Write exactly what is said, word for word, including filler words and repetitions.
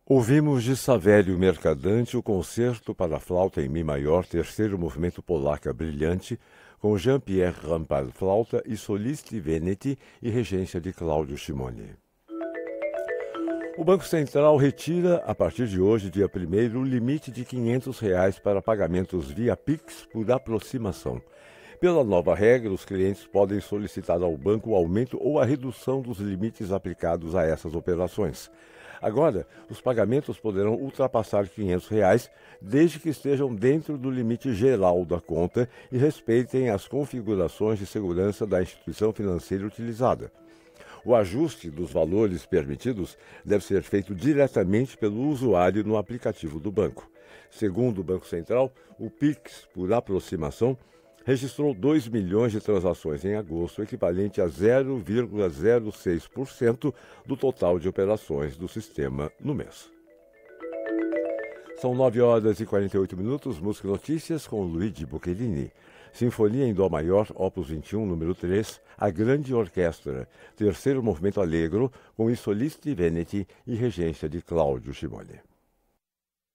Ouvimos de Savelio Mercadante o concerto para flauta em Mi maior, terceiro movimento polaca brilhante, com Jean-Pierre Rampal flauta e Solisti Veneti e regência de Cláudio Simone. O Banco Central retira, a partir de hoje, dia primeiro, o limite de quinhentos reais para pagamentos via Pix por aproximação. Pela nova regra, os clientes podem solicitar ao banco o aumento ou a redução dos limites aplicados a essas operações. Agora, os pagamentos poderão ultrapassar quinhentos reais, desde que estejam dentro do limite geral da conta e respeitem as configurações de segurança da instituição financeira utilizada. O ajuste dos valores permitidos deve ser feito diretamente pelo usuário no aplicativo do banco. Segundo o Banco Central, o Pix, por aproximação, registrou dois milhões de transações em agosto, equivalente a zero vírgula zero seis por cento do total de operações do sistema no mês. São nove horas e quarenta e oito minutos, música e notícias com Luigi Boccherini. Sinfonia em Dó maior, opus vinte e um, número três, A Grande Orquestra, terceiro movimento allegro, com I Solisti Veneti e regência de Cláudio Simone.